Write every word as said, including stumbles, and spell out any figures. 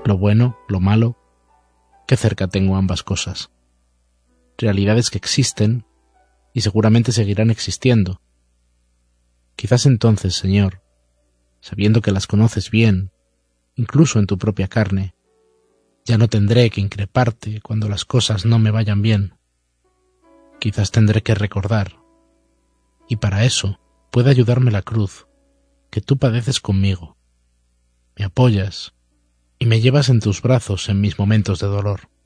lo bueno, lo malo, qué cerca tengo ambas cosas. Realidades que existen y seguramente seguirán existiendo. Quizás entonces, Señor, sabiendo que las conoces bien, incluso en tu propia carne, ya no tendré que increparte cuando las cosas no me vayan bien. Quizás tendré que recordar, y para eso puede ayudarme la cruz, que tú padeces conmigo, me apoyas y me llevas en tus brazos en mis momentos de dolor.